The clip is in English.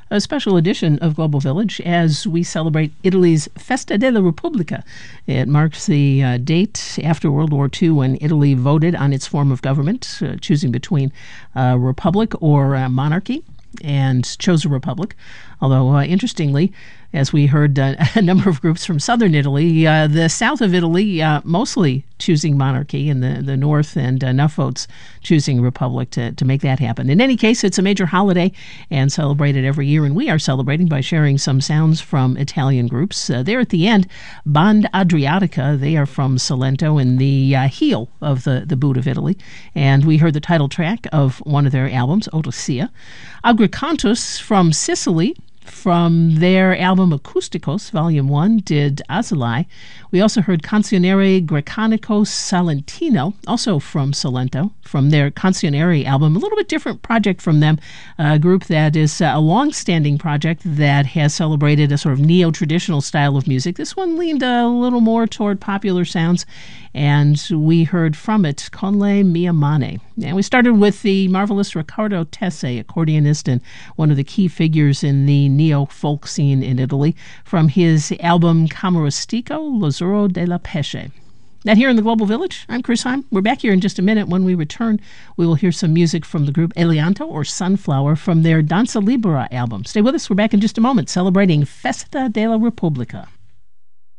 a special edition of Global Village as we celebrate Italy's Festa della Repubblica. It marks the date after World War II when Italy voted on its form of government, choosing between republic or monarchy, and chose a republic. Although, interestingly, as we heard a number of groups from southern Italy, the south of Italy mostly choosing monarchy, and the north and enough votes choosing republic to make that happen. In any case, it's a major holiday and celebrated every year, and we are celebrating by sharing some sounds from Italian groups. There at the end, Band Adriatica. They are from Salento in the heel of the boot of Italy, and we heard the title track of one of their albums, Odisea. Agricantus from Sicily, from their album Acousticos, Volume 1, did Azalai. We also heard Canzoniere Grecanico Salentino, also from Salento, from their Canzoniere album. A little bit different project from them, a group that is a long-standing project that has celebrated a sort of neo-traditional style of music. This one leaned a little more toward popular sounds, and we heard from it Con le mie mani. And we started with the marvelous Riccardo Tesse, accordionist and one of the key figures in the neo-folk scene in Italy, from his album Camerastico, L'Azzurro della Pesce. Now, here in the Global Village, I'm Chris Heim. We're back here in just a minute. When we return, we will hear some music from the group Elianto, or Sunflower, from their Danza Libera album. Stay with us. We're back in just a moment, celebrating Festa della Repubblica.